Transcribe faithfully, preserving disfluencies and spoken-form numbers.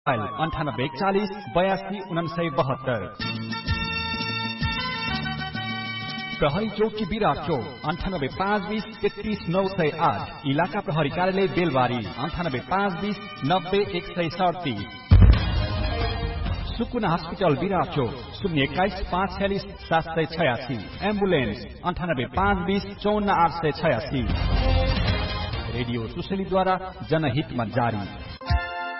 अन्ठानब्बे एकचालिस बयासी उनासय बहत्तर। प्रहरी चौकी विराट चौक अन्ठानब्बे पाँच बीस तेत्तीस नौ सय आठ। इलाका प्रहरी कार्यालय बेलबारी अन्ठानब्बे पाँच बीस नब्बे एक सय सडतिस। सुकुना हस्पिटल विराट चौक शून्य एक्काइस पाँच छ्यालिस सात सय छयासी। एम्बुलेन्स अन्ठानब्बे पाँच बीस चौन्न आठ सय छयासी। रेडियो सुशलीद्वारा जनहितमा जारी।